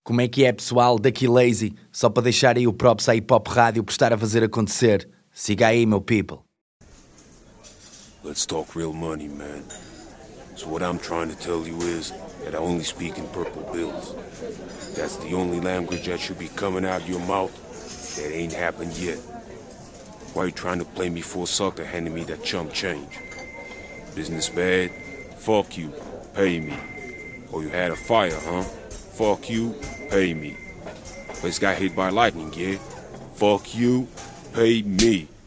Como é que é, pessoal? Daqui Lazy, só para deixar aí o props à Hip Hop Rádio por estar a fazer acontecer. Siga aí, meu people. Let's talk real money, man. So what I'm trying to tell you is that I only speak in purple bills. That's the only language that should be coming out your mouth. That ain't happened yet. Why you trying to play me for a sucker handing me that chump change? Business bad? Fuck you. Pay me. Oh, you had a fire, huh? Fuck you. Pay me. Place got hit by lightning, yeah? Fuck you. Pay me.